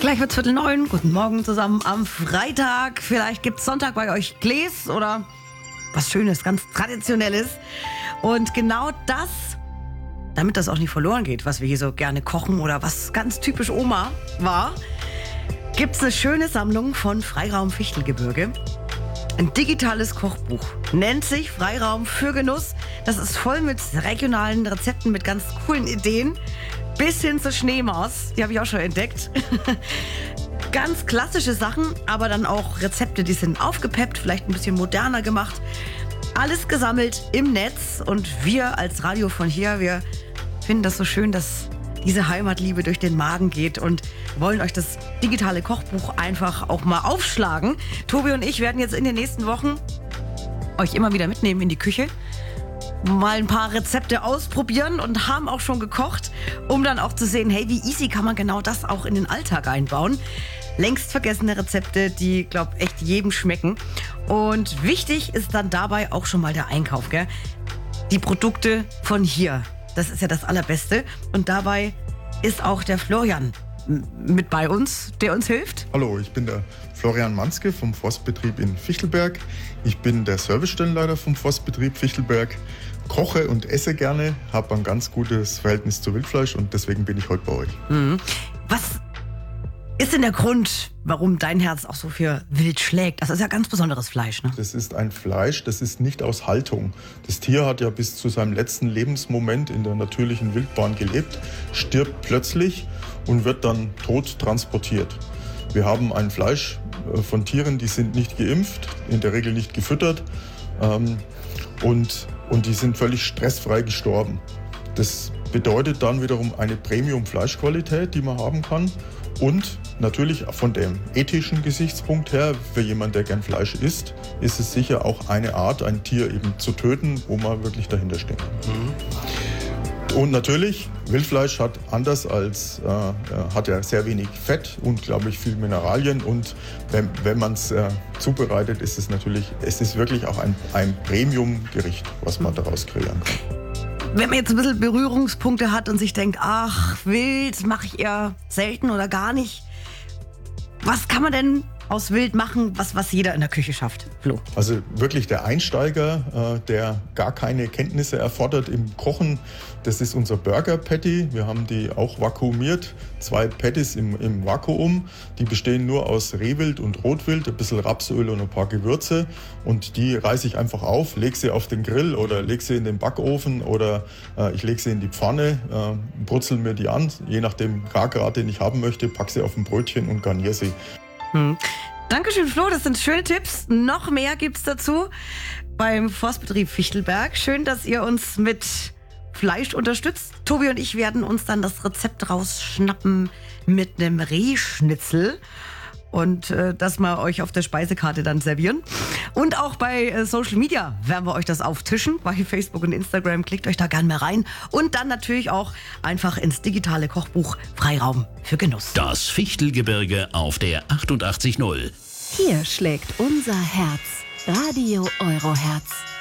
Gleich wird's 8:45. Guten Morgen zusammen am Freitag. Vielleicht gibt's Sonntag bei euch Gläs oder was Schönes, ganz Traditionelles. Und genau das, damit das auch nicht verloren geht, was wir hier so gerne kochen oder was ganz typisch Oma war, gibt's eine schöne Sammlung von Freiraum Fichtelgebirge. Ein digitales Kochbuch. Nennt sich Freiraum für Genuss. Das ist voll mit regionalen Rezepten, mit ganz coolen Ideen. Bis hin zur Schneemaus. Die habe ich auch schon entdeckt. Ganz klassische Sachen, aber dann auch Rezepte, die sind aufgepeppt, vielleicht ein bisschen moderner gemacht. Alles gesammelt im Netz. Und wir als Radio von hier, wir finden das so schön, dass diese Heimatliebe durch den Magen geht und wollen euch das digitale Kochbuch einfach auch mal aufschlagen. Tobi und ich werden jetzt in den nächsten Wochen euch immer wieder mitnehmen in die Küche, mal ein paar Rezepte ausprobieren und haben auch schon gekocht, um dann auch zu sehen, hey, wie easy kann man genau das auch in den Alltag einbauen. Längst vergessene Rezepte, die, glaube ich, echt jedem schmecken. Und wichtig ist dann dabei auch schon mal der Einkauf, gell? Die Produkte von hier. Das ist ja das Allerbeste. Und dabei ist auch der Florian mit bei uns, der uns hilft. Hallo, ich bin der Florian Manske vom Forstbetrieb in Fichtelberg. Ich bin der Servicestellenleiter vom Forstbetrieb Fichtelberg. Koche und esse gerne, habe ein ganz gutes Verhältnis zu Wildfleisch und deswegen bin ich heute bei euch. Was ist denn der Grund, warum dein Herz auch so für Wild schlägt? Das ist ja ganz besonderes Fleisch, ne? Das ist ein Fleisch, das ist nicht aus Haltung. Das Tier hat ja bis zu seinem letzten Lebensmoment in der natürlichen Wildbahn gelebt, stirbt plötzlich und wird dann tot transportiert. Wir haben ein Fleisch von Tieren, die sind nicht geimpft, in der Regel nicht gefüttert und die sind völlig stressfrei gestorben. Das bedeutet dann wiederum eine Premium-Fleischqualität, die man haben kann. Und natürlich von dem ethischen Gesichtspunkt her, für jemanden, der gern Fleisch isst, ist es sicher auch eine Art, ein Tier eben zu töten, wo man wirklich dahinter steht. Und natürlich, Wildfleisch hat anders als, hat ja sehr wenig Fett, unglaublich viel Mineralien und wenn man es zubereitet, ist es natürlich, es ist wirklich auch ein Premium-Gericht, was man daraus kreieren kann. Wenn man jetzt ein bisschen Berührungspunkte hat und sich denkt, ach, Wild mache ich eher selten oder gar nicht. Was kann man denn aus Wild machen, was jeder in der Küche schafft, Flo? Also wirklich der Einsteiger, der gar keine Kenntnisse erfordert im Kochen, das ist unser Burger Patty. Wir haben die auch vakuumiert, 2 Patties im Vakuum. Die bestehen nur aus Rehwild und Rotwild, ein bisschen Rapsöl und ein paar Gewürze. Und die reiße ich einfach auf, lege sie auf den Grill oder lege sie in den Backofen oder ich lege sie in die Pfanne, brutzel mir die an, je nach dem Gargrad, den ich haben möchte, packe sie auf ein Brötchen und garniere sie. Dankeschön, Flo, das sind schöne Tipps. Noch mehr gibt's dazu beim Forstbetrieb Fichtelberg. Schön, dass ihr uns mit Fleisch unterstützt. Tobi und ich werden uns dann das Rezept rausschnappen mit einem Rehschnitzel und das mal euch auf der Speisekarte dann servieren. Und auch bei Social Media werden wir euch das auftischen, bei Facebook und Instagram. Klickt euch da gerne mal rein. Und dann natürlich auch einfach ins digitale Kochbuch Freiraum für Genuss. Das Fichtelgebirge auf der 88.0. Hier schlägt unser Herz. Radio Euro Herz.